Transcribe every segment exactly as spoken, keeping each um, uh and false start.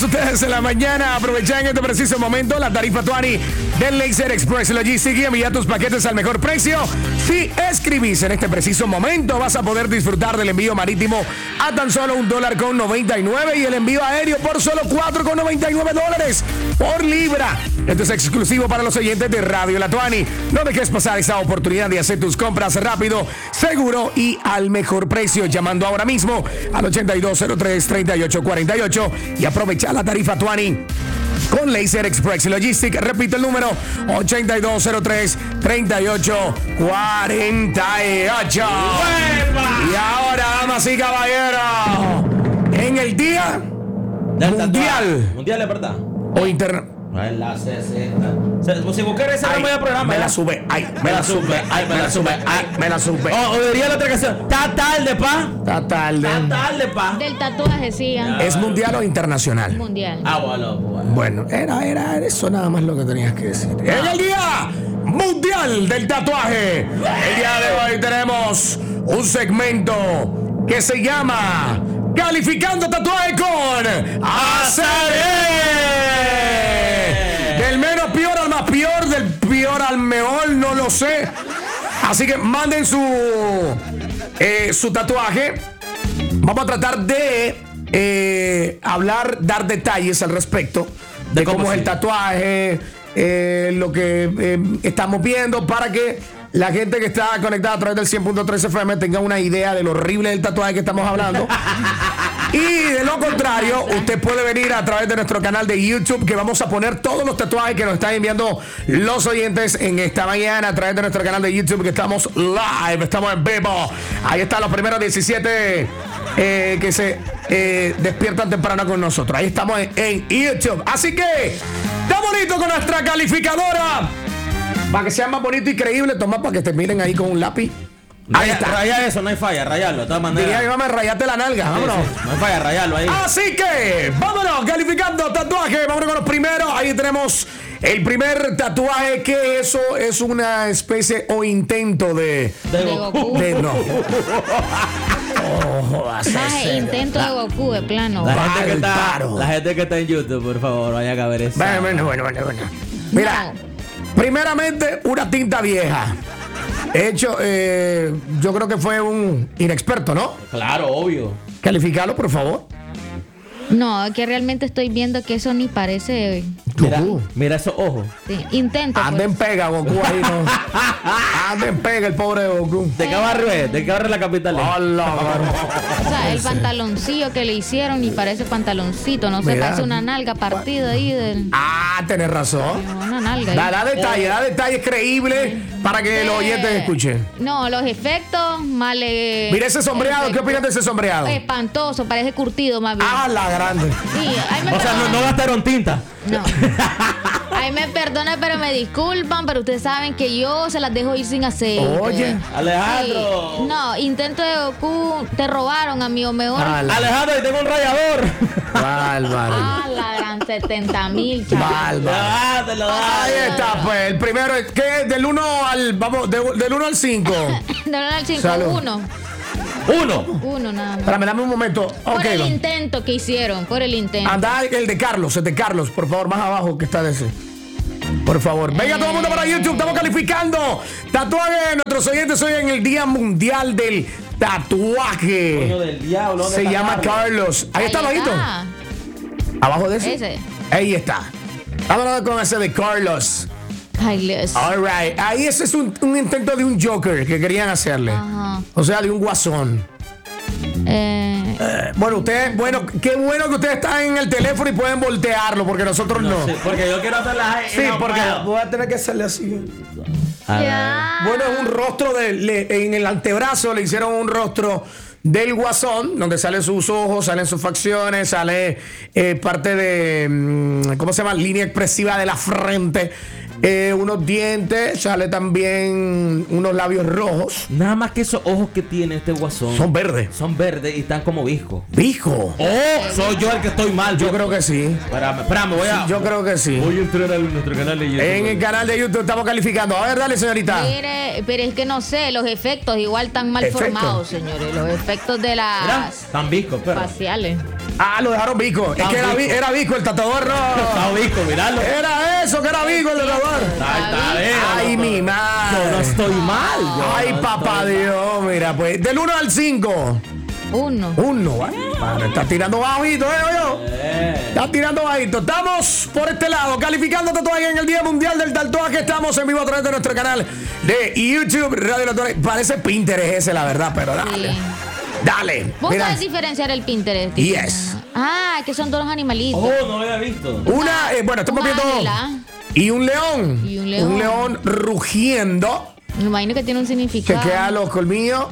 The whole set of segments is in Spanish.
ustedes en la mañana. Aprovecha en este preciso momento la tarifa Tuani del Laser Express Logistics y envía tus paquetes al mejor precio. Si escribís en este preciso momento, vas a poder disfrutar del envío marítimo a tan solo un dólar con noventa y nueve y el envío aéreo por solo cuatro con noventa y nueve dólares por libra. Esto es exclusivo para los oyentes de Radio La Tuani. No dejes pasar esta oportunidad de hacer tus compras rápido, seguro y al mejor precio. Llamando ahora mismo al ochenta y dos cero tres, treinta y ocho cuarenta y ocho y aprovecha la tarifa Tuani con Laser Express Logistics. Repito el número: ochenta y dos cero tres, treinta y ocho cuarenta y ocho. Y ahora, damas y caballeros, en el día del mundial. Tatuaje. Mundial es verdad. O interno. En la sesenta. Si buscar ese no voy a programa. Me la sube, ay, me la sube, ay, me la sube, ay, me la sube. O oh, diría la otra canción. Está tarde, pa. Está tarde. Está tarde, pa. Del tatuaje, sí. Ya. ¿Es mundial o internacional? Mundial. Ah, bueno, bueno. Bueno, era, era eso nada más lo que tenías que decir. En el día mundial del tatuaje, el día de hoy tenemos un segmento que se llama Calificando Tatuaje con Azaré. Del menos peor al más peor, del peor al mejor, no lo sé. Así que manden su, eh, su tatuaje. Vamos a tratar de eh, hablar, dar detalles al respecto de, de cómo, cómo es el tatuaje, eh, lo que eh, estamos viendo, para que la gente que está conectada a través del cien punto tres F M tenga una idea de lo horrible del tatuaje que estamos hablando. Y de lo contrario, usted puede venir a través de nuestro canal de YouTube, que vamos a poner todos los tatuajes que nos están enviando los oyentes en esta mañana a través de nuestro canal de YouTube, que estamos live, estamos en vivo. Ahí están los primeros diecisiete eh, que se eh, despiertan temprano con nosotros. Ahí estamos en, en YouTube. Así que, estamos listos con nuestra calificadora. Para que sea más bonito y creíble, toma para que te miren ahí con un lápiz. Ahí Raya, está. Raya eso, no hay falla, rayarlo, de todas maneras. Diría que vamos a rayarte la nalga, vámonos. Sí, sí, no hay falla, rayarlo ahí. Así que, vámonos, calificando tatuaje. Vámonos con los primeros. Ahí tenemos el primer tatuaje, que eso es una especie o intento de... De Goku. De, no. Oh, Maje, intento de Goku, de plano. La gente, que el está, paro. la gente que está en YouTube, por favor, vayan a ver eso. Bueno, bueno, bueno, bueno, bueno. Mira, primeramente, una tinta vieja. Hecho, eh, yo creo que fue un inexperto, ¿no? Claro, obvio. Calificarlo, por favor. No, que realmente estoy viendo que eso ni parece. Mira, Goku. mira esos ojos. Sí, intento. Anda en Pues. pega, Goku, ahí, ¿no? Anda en pega el pobre Goku. ¿De qué barrio es? ¿De qué barrio es la capital? Hola, O sea, el pantaloncillo que le hicieron ni parece pantaloncito, no sé, Mira. parece una nalga partida ahí del. Ah, tenés razón. Una nalga. ahí. Da, da detalles, da detalles creíbles para que los oyentes escuchen. No, los efectos, mal. eh, Mira ese sombreado, ¿qué opinas de ese sombreado? Espantoso, parece curtido más bien. Ah, la grande. Sí, ahí me O sea, no, perdonan. no gastaron tinta. No. Ahí me perdonan, pero me disculpan, pero ustedes saben que yo se las dejo ir sin aceite. Oye. Alejandro. Sí. No, intento de Goku, te robaron, amigo, mejor. Ah, la- Alejandro, ahí tengo un rayador. Bárbaro. Ah, la gran setenta mil, chaval. Bárbaro. Ah, te lo da. Ahí está, pues. El primero, ¿qué es? Del uno al. Vamos, de- del uno al cinco. De uno al cinco, Salud. uno. Uno. Uno nada más. Espérame, dame un momento. Por Ok, el don. intento que hicieron, por el intento. Anda el de Carlos, el de Carlos, por favor, más abajo que está de ese. Por favor. Venga todo el mundo para YouTube, estamos calificando tatuaje. Nuestros oyentes hoy en el Día Mundial del Tatuaje. Coño del diablo. ¿dónde Se está llama Carlos. Ahí, está, bajito. Abajo de ese. Ese. Ahí está. Vámonos con ese de Carlos. Ay, Dios. All right. Ahí ese es un, un intento de un Joker que querían hacerle. Ajá. O sea, de un guasón. Eh, Eh, bueno, ustedes, bueno, qué bueno que ustedes están en el teléfono y pueden voltearlo, porque nosotros no. Sí, porque yo quiero hacer la. Sí, no porque puedo. voy a tener que hacerle así. A ver. ya. Bueno, es un rostro de, le- en el antebrazo le hicieron un rostro del guasón, donde salen sus ojos, salen sus facciones, sale eh, parte de, mm, ¿cómo se llama? Línea expresiva de la frente, eh, unos dientes, sale también unos labios rojos. Nada más que esos ojos que tiene este guasón. Son verdes. Son verdes y están como viscos. Pijo. Oh, soy yo el que estoy mal. Yo creo que sí. Espérame, espérame, voy a. Yo creo que sí. Voy a entrar a nuestro canal de YouTube. En el canal de YouTube estamos calificando. A ver, dale, señorita. Mire, pero es que no sé, los efectos igual tan mal ¿Efectos? formados, señores. Los efectos de Mira, las tan viscos, pero. faciales. Ah, lo dejaron Vico. Es Ah, que era, Vico. vi- era Vico el tatuador, Está no. Vico, miralo. Era eso que era Vico el tatuador. Está, está bien. Ay, no, mi Yo no madre. estoy mal. yo Ay, no papá estoy mal. Dios, mira, pues. Del uno al cinco. Uno. Uno, ¿vale? Padre, está tirando bajito, ¿eh? Yo. Eh. Está tirando bajito. Estamos por este lado, calificando tatuaje en el Día Mundial del Tatuaje. Estamos en vivo a través de nuestro canal de YouTube, Radio Tatuaje. Parece Pinterest ese, la verdad, pero dale. Sí. Dale. ¿Vos Mira. sabés diferenciar el Pinterest? Yes. Ah, que son todos los animalitos. Oh, no lo había visto. Una, eh, bueno, estamos Un viendo. águila. Y un león. Y un león. Un león rugiendo. Me imagino que tiene un significado. Chequea los colmillos.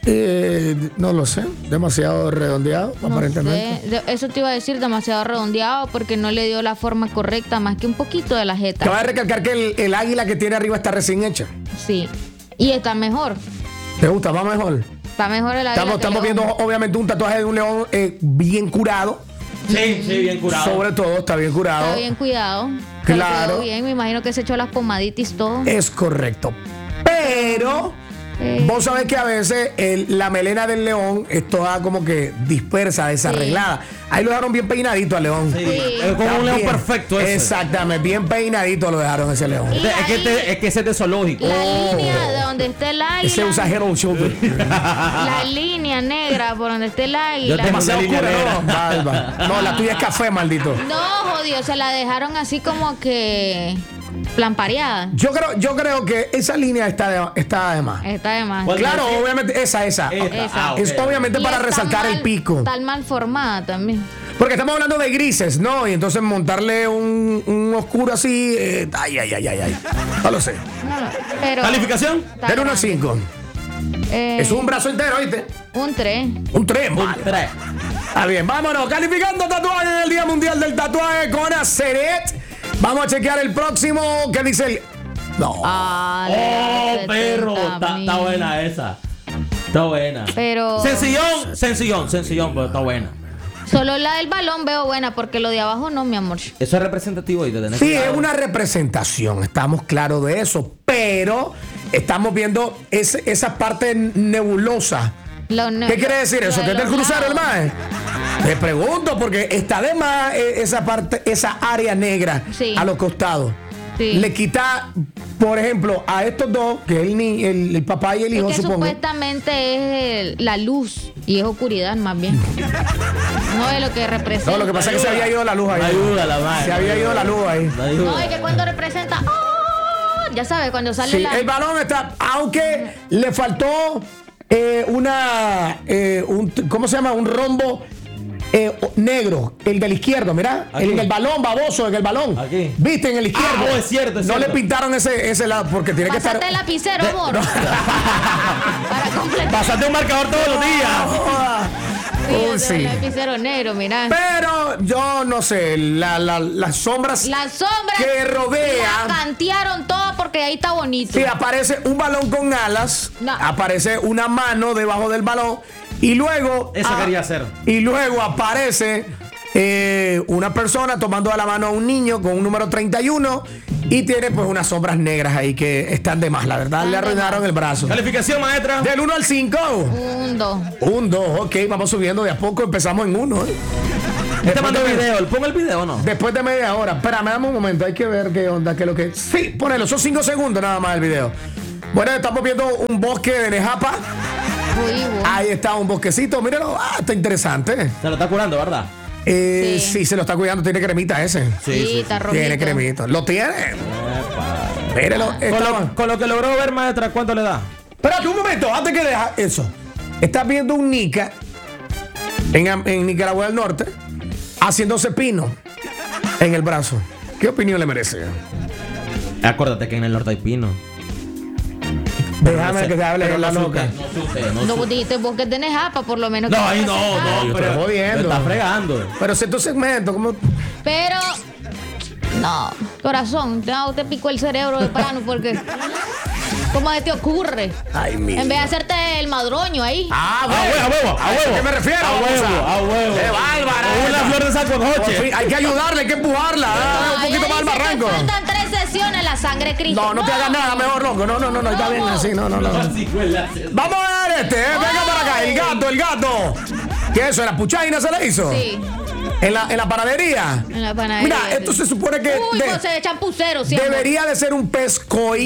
Eh, no lo sé. Demasiado redondeado, No aparentemente. sé. De- Eso te iba a decir, demasiado redondeado porque no le dio la forma correcta, más que un poquito de la jeta. Cabe recalcar que el, el águila que tiene arriba está recién hecha. Sí. Y está mejor. ¿Te gusta? Va mejor. Está mejor el águila. Estamos, que estamos el viendo, león. obviamente, un tatuaje de un león eh, bien curado. Sí, sí, bien curado. Sobre todo, está bien curado. Está bien cuidado. Se lo Claro. cuidó bien. Me imagino que se echó las pomaditis todo. Es correcto. Pero Eh. vos sabés que a veces el- la melena del león es toda como que dispersa, desarreglada. Ahí lo dejaron bien peinadito al león. Sí, Sí. es como Está un león bien. perfecto ese. Exactamente, bien peinadito lo dejaron ese león. Y Es que, ahí- te- es que ese es de zoológico. La Oh. línea de donde esté el águila. Ese usa Head and Shoulder. La línea negra por donde esté el águila. Yo tengo Demasiado una línea oscura, ¿no? negra. Malva. No, la tuya es café, maldito. No, jodido, se la dejaron así como que plampareada. Yo creo, yo creo que esa línea está de, está de más. Está de más. ¿Cuál? Claro, ¿Sí? obviamente, esa, esa. Esta. Esa. Ah, ok. Es obviamente Y para está resaltar mal- el pico. Está mal formada también. Porque estamos hablando de grises, ¿no? Y entonces montarle un, un oscuro así. eh, ay, ay, ay, ay, ay. No lo sé. No, no, pero ¿Calificación? está Del uno al grande. cinco. Eh, Es un brazo entero, ¿viste? Un tres. Un tres, Un vale. tres. Está bien, vámonos. Calificando tatuaje en el Día Mundial del Tatuaje con Aceret. Vamos a chequear el próximo. ¿Qué dice el.? No. Ah, Oh, de perro. setenta Está, mil. está buena esa. Está buena. Pero Sencillón, sencillón, sencillón, pero está buena. solo la del balón veo buena porque lo de abajo no, mi amor. Eso es representativo y te tenés Sí, es cuidado. una representación, estamos claros de eso, pero estamos viendo ese- esa parte nebulosa. Lo ne- ¿Qué quiere decir lo eso? de ¿Que es del los crucero, el lados. mae? Te pregunto, porque está de más eh, esa parte, esa área negra Sí. a los costados. Sí. Le quita, por ejemplo, a estos dos, que es el, ni- el, el papá y el hijo, Es que supongo. supuestamente es el- la luz y es oscuridad más bien. No es lo que representa. No, lo que pasa es que se había ido la luz ahí. Ayuda la madre. Se había ido la luz ahí. Ayuda. No, es que cuando representa. ¡Oh! Ya sabes, cuando sale Sí, la. el balón está, aunque le faltó eh, una, eh, un, ¿cómo se llama? Un rombo eh, negro, el del izquierdo, mira, Aquí. el del balón, baboso, el del balón. Aquí. ¿Viste? En el izquierdo. Ah, oh, es cierto, es no cierto. le pintaron ese, ese lado porque tiene que estar. Pásate el lapicero, amor. Para completar. Pasate un marcador todos los días. Sí, Uy, ese es sí. el lapicero negro, mira. Pero yo no sé, la- la- las sombras Las sombras que rodea. la cantearon todas porque ahí está bonito. Sí, aparece un balón con alas, No. aparece una mano debajo del balón y luego Eso ah, quería hacer. y luego aparece eh, una persona tomando de la mano a un niño con un número treinta y uno y tiene pues unas sombras negras ahí que están de más, la verdad Están le de arruinaron más. el brazo. Calificación, maestra. Del uno al cinco. Un, dos. Un, dos, ok, vamos subiendo de a poco, empezamos en uno. ¿eh? Te Después mando de- video. ¿Pon el video o no? Después de media hora. Espérame, dame un momento. Hay que ver qué onda, qué es lo que. Sí, ponelo. Son cinco segundos nada más el video. Bueno, estamos viendo un bosque de Nejapa. Uy, uy. Ahí está un bosquecito. Míralo. Ah, está interesante. Se lo está curando, ¿verdad? Eh, sí. Sí. se lo está cuidando. Tiene cremita ese. Sí, está rojito. Tiene cremita. ¿Lo tiene? Míralo. Con Está- lo, con lo que logró ver, maestra, ¿cuánto le da? Espérate un momento. Antes que deja eso. Estás viendo un Nica en, en Nicaragua del Norte haciéndose pino en el brazo. ¿Qué opinión le merece? Acuérdate que en el norte hay pino. Déjame que te hable Pero en la no loca. supe, No supe, no No, supe. dijiste vos que tenés japa, por lo menos. No, que ahí no, representar. no. yo pero te- jodiendo. te está fregando. Pero si es tu segmento, ¿cómo? Pero. No, corazón, no, te picó el cerebro de plano porque. ¿Cómo se te ocurre? Ay, mira. En vez de hacerte el madroño ahí. Ah, A huevo, a huevo, a ¿A huevo. qué me refiero? A Vamos huevo, a huevo. ¡Qué bárbara! Una esta! flor de saco Por fin, noche. hay que ayudarle, hay que empujarla. Ah, un Ay, poquito ella más al dice que barranco. faltan tres sesiones la sangre Cristo. No, no te hagas nada, mejor loco. No, no, no, no, está bien así. No, no, no. Así fue la- Vamos a ver este, eh. Venga para acá, el gato, el gato. ¿Qué es eso? ¿En la puchaina se le hizo? Sí. ¿En la, en la panadería? En la panadería. Mira, esto se supone que Uy, de- José de champucero siempre. debería de ser un pez koi